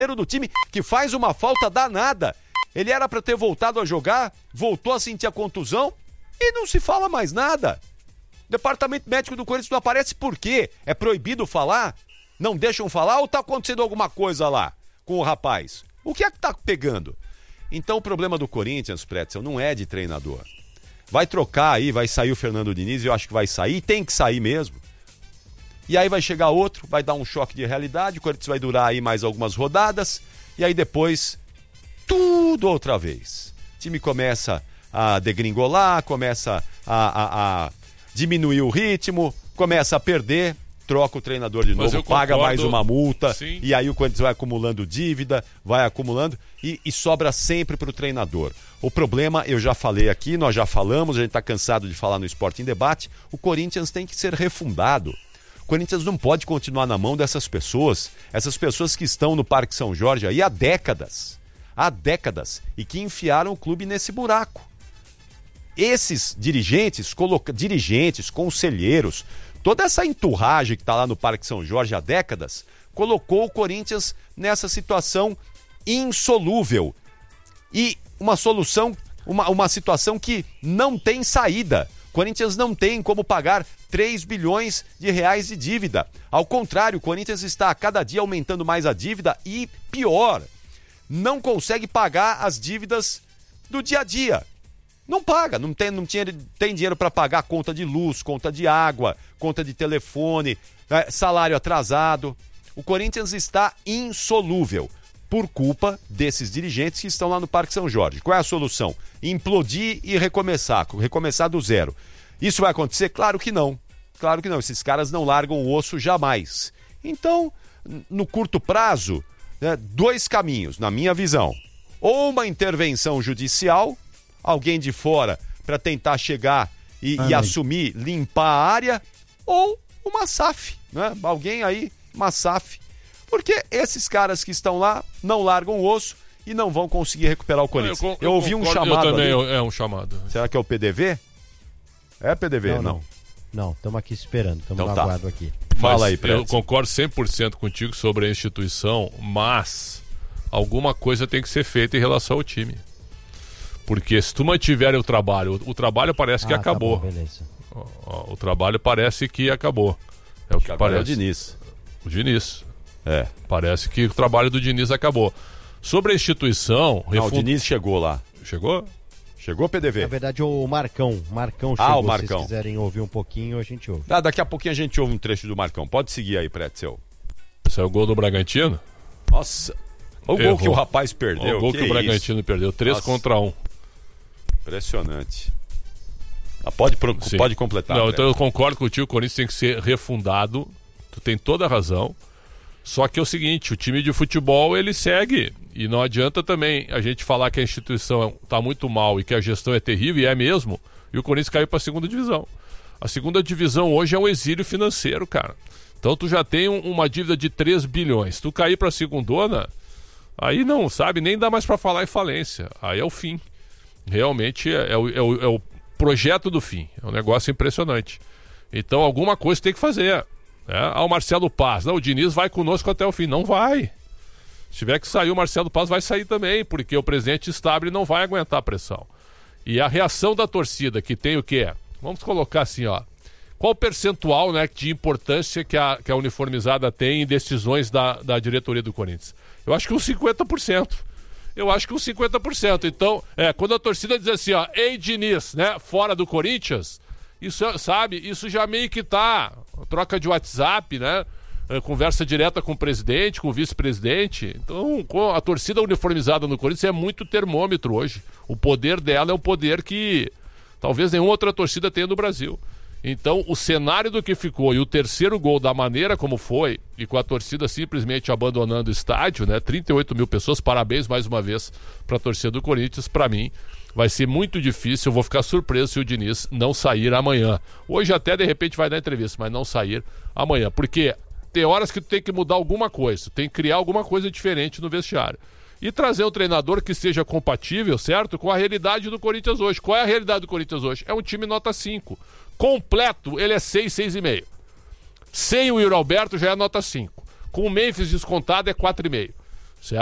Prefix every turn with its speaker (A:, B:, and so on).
A: do time que faz uma falta danada. Ele era para ter voltado a jogar, voltou a sentir a contusão e não se fala mais nada. O departamento médico do Corinthians não aparece por quê? É proibido falar? Não deixam falar ou tá acontecendo alguma coisa lá com o rapaz? O que é que tá pegando? Então o problema do Corinthians, Pretzel, não é de treinador. Vai trocar aí, vai sair o Fernando Diniz, eu acho que vai sair, tem que sair mesmo. E aí vai chegar outro, vai dar um choque de realidade, o Corinthians vai durar aí mais algumas rodadas, e aí depois, tudo outra vez. O time começa a degringolar, começa a diminuir o ritmo, começa a perder, troca o treinador de novo, paga mais uma multa, sim. E aí o Corinthians vai acumulando dívida, vai acumulando e sobra sempre para o treinador. O problema, eu já falei aqui, nós já falamos, a gente está cansado de falar no Esporte em Debate, o Corinthians tem que ser refundado. O Corinthians não pode continuar na mão dessas pessoas, essas pessoas que estão no Parque São Jorge aí há décadas, e que enfiaram o clube nesse buraco. Esses dirigentes, conselheiros, toda essa enturragem que está lá no Parque São Jorge há décadas, colocou o Corinthians nessa situação insolúvel. E uma solução, uma situação que não tem saída. O Corinthians não tem como pagar 3 bilhões de reais de dívida. Ao contrário, o Corinthians está a cada dia aumentando mais a dívida e, pior, não consegue pagar as dívidas do dia a dia. Não paga, não tem dinheiro para pagar conta de luz, conta de água, conta de telefone, salário atrasado. O Corinthians está insolúvel por culpa desses dirigentes que estão lá no Parque São Jorge. Qual é a solução? Implodir e recomeçar do zero. Isso vai acontecer? Claro que não. Claro que não. Esses caras não largam o osso jamais. Então, no curto prazo, 2 caminhos, na minha visão. Ou uma intervenção judicial, alguém de fora para tentar chegar e assumir, limpar a área, ou uma SAF, né? Alguém aí, uma SAF. Porque esses caras que estão lá não largam o osso e não vão conseguir recuperar o Corinthians. Eu ouvi um chamado.
B: Eu também,
A: ali.
B: É um chamado.
A: Será que é o PDV? É PDV?
C: Não, estamos aqui esperando, estamos
A: então
C: no aguardo aqui.
A: Fala aí,
B: Pretzel. Eu concordo 100% contigo sobre a instituição, mas alguma coisa tem que ser feita em relação ao time. Porque se tu mantiver o trabalho parece que acabou.
C: Tá bom, beleza.
B: O trabalho parece que acabou. É o que parece.
A: É o Diniz.
B: O Diniz. Parece que o trabalho do Diniz acabou. Sobre a instituição...
A: O Diniz chegou lá.
B: Chegou?
A: Chegou o PDV?
C: Na verdade, o Marcão chegou.
A: O Marcão.
C: Se vocês quiserem ouvir um pouquinho, a gente ouve.
A: Daqui a pouquinho a gente ouve um trecho do Marcão. Pode seguir aí, Pretzel.
B: Esse é o gol do Bragantino?
A: Nossa. O gol que o rapaz perdeu.
B: O gol que o Bragantino perdeu. 3-1.
A: Impressionante. Pode completar.
B: Não, então eu concordo contigo, o Corinthians tem que ser refundado. Tu tem toda a razão. Só que é o seguinte, o time de futebol ele segue. E não adianta também a gente falar que a instituição está muito mal e que a gestão é terrível, e é mesmo, e o Corinthians caiu para a segunda divisão. A segunda divisão hoje é um exílio financeiro, cara. Então tu já tem uma dívida de 3 bilhões. Tu cair para a segundona, aí não, sabe, nem dá mais para falar em falência. Aí é o fim. Realmente é o projeto do fim. É um negócio impressionante. Então alguma coisa tem que fazer. O Marcelo Paz, o Diniz vai conosco até o fim. Não vai. Se tiver que sair, o Marcelo Paz vai sair também, porque o presidente estável não vai aguentar a pressão. E a reação da torcida, que tem o quê? Vamos colocar assim, qual o percentual, né, de importância que a uniformizada tem em decisões da diretoria do Corinthians? Eu acho que uns 50%. Então, quando a torcida diz assim, ei Diniz, né, fora do Corinthians, isso já meio que tá, troca de WhatsApp, né, conversa direta com o presidente, com o vice-presidente. Então, a torcida uniformizada no Corinthians é muito termômetro hoje. O poder dela é um poder que talvez nenhuma outra torcida tenha no Brasil. Então, o cenário do que ficou e o terceiro gol da maneira como foi, e com a torcida simplesmente abandonando o estádio, né? 38 mil pessoas, parabéns mais uma vez para a torcida do Corinthians. Para mim, vai ser muito difícil, eu vou ficar surpreso se o Diniz não sair amanhã. Hoje até, de repente, vai dar entrevista, mas não sair amanhã. Porque tem horas que tu tem que mudar alguma coisa, tem que criar alguma coisa diferente no vestiário. E trazer um treinador que seja compatível, certo? Com a realidade do Corinthians hoje. Qual é a realidade do Corinthians hoje? É um time nota 5. Completo, ele é 6, 6,5. Sem o Yuri Alberto já é nota 5. Com o Memphis descontado é 4,5.